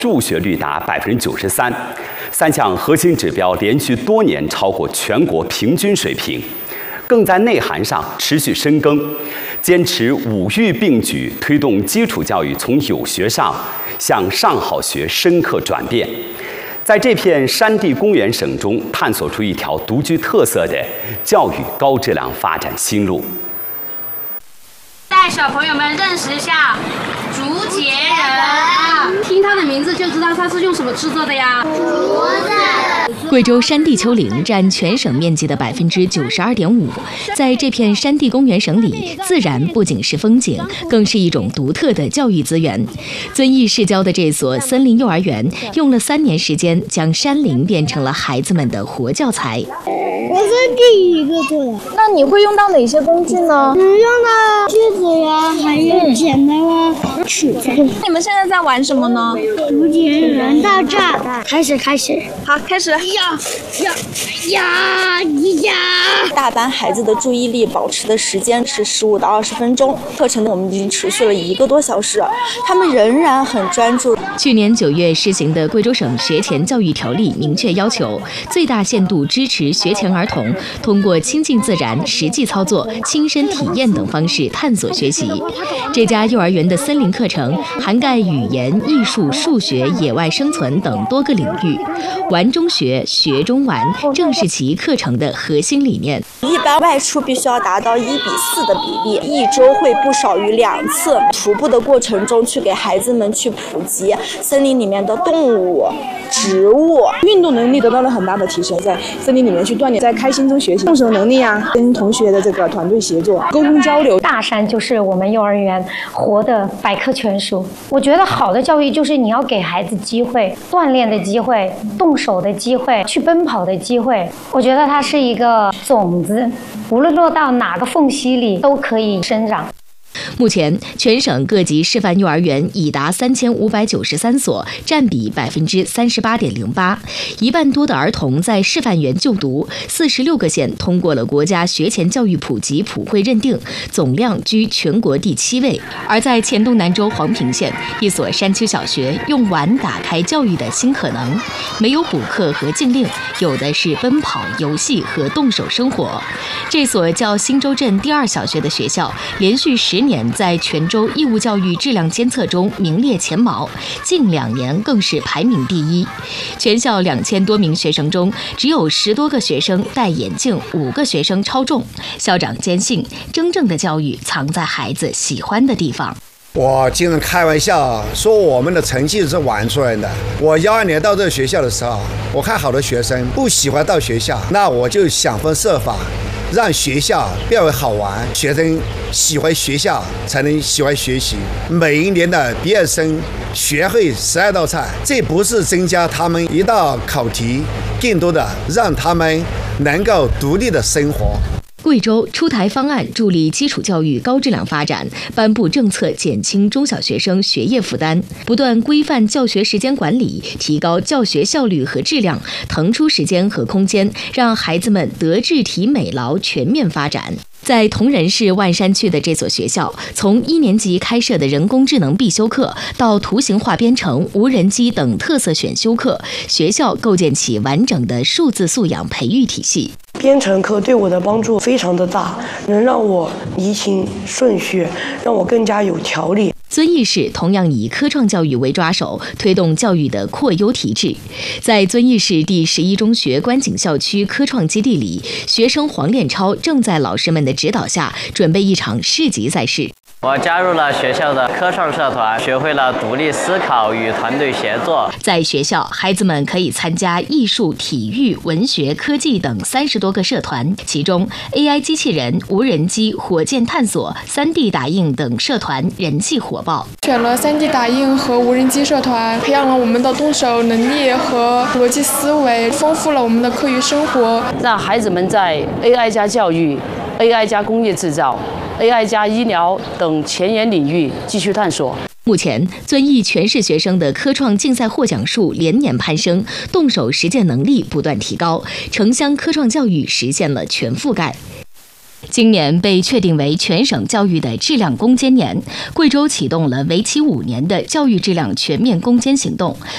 入学率达93%，三项核心指标连续多年超过全国平均水平，更在内涵上持续深耕，坚持五育并举，推动基础教育从有学上向上好学深刻转变。在这片山地公园省中，探索出一条独具特色的教育高质量发展新路。 带小朋友们认识一下竹节人， 听他的名字就知道他是用什么制作的呀？ 竹子。 贵州山地丘陵占全省面积的92.5%，在这片山地公园省里，自然不仅是风景，更是一种独特的教育资源。遵义市郊的这所森林幼儿园，用了3年时间，将山林变成了孩子们的活教材。 我是第一个做的。 那你会用到哪些工具呢？ 用到锯子呀，还有剪刀啊、尺子。 你们现在在玩什么呢？ 竹节人到这儿，开始。 好，开始。 呀！ 大班孩子的注意力保持的时间是15到20分钟，课程我们已经持续了1个多小时，他们仍然很专注。 去年9月施行的贵州省学前教育条例明确要求，最大限度支持学前儿童通过亲近自然、实际操作、亲身体验等方式探索学习。这家幼儿园的森林课程涵盖语言、艺术、数学、野外生存等多个领域，玩中学，学中玩，正是其课程的核心理念。 一般外出必须要达到1比4的比例，一周会不少于2次。徒步的过程中去给孩子们去普及森林里面的动物、植物， 运动能力得到了很大的提升，在森林里面去锻炼，在开心中学习，动手能力啊，跟同学的这个团队协作、沟通交流。 大山就是我们幼儿园活的百科全书。我觉得好的教育就是你要给孩子机会，锻炼的机会，动手的机会，去奔跑的机会。我觉得它是一个种子，无论落到哪个缝隙里都可以生长。 目前，全省各级示范幼儿园已达3593所，占比38.08%。1万多的儿童在示范园就读，46个县通过了国家学前教育普及普惠认定，总量居全国第7位。而在黔东南州黄平县，一所山区小学用玩打开教育的新可能，没有补课和禁令，有的是奔跑、游戏和动手生活。这所叫新洲镇第2小学的学校，连续10年在全州义务教育质量监测中名列前茅，近2年更是排名第1。全校2000多名学生中，只有10多个学生戴眼镜，5个学生超重。校长坚信，真正的教育藏在孩子喜欢的地方。 我经常开玩笑说，我们的成绩是玩出来的。我12年到这个学校的时候，我看好多学生不喜欢到学校，那我就想方设法让学校变为好玩，学生喜欢学校才能喜欢学习。每一年的毕业生学会12道菜，这不是增加他们一道考题，更多的让他们能够独立的生活。 贵州出台方案，助力基础教育高质量发展，颁布政策减轻中小学生学业负担，不断规范教学时间管理，提高教学效率和质量，腾出时间和空间，让孩子们德智体美劳全面发展。在铜仁市万山区的这所学校，从1年级开设的人工智能必修课到图形化编程、无人机等特色选修课，学校构建起完整的数字素养培育体系。 编程课对我的帮助非常的大，能让我移情顺序，让我更加有条理。 遵义市同样以科创教育为抓手，推动教育的扩优提质。在遵义市第11中学观景校区科创基地里，学生黄练超正在老师们的指导下准备一场市级赛事。 我加入了学校的科创社团，学会了独立思考与团队协作。 在学校，孩子们可以参加艺术、体育、文学、科技等30多个社团，其中 AI 机器人、无人机、火箭探索、3D 打印等社团人气火爆。 选了3D 打印和无人机社团，培养了我们的动手能力和逻辑思维，丰富了我们的课余生活， 让孩子们在 AI 加教育、AI 加工业制造、AI 加医疗等前沿领域继续探索。 目前，遵义全市学生的科创竞赛获奖数连年攀升，动手实践能力不断提高，城乡科创教育实现了全覆盖。今年被确定为全省教育的质量攻坚年，贵州启动了为期5年的教育质量全面攻坚行动，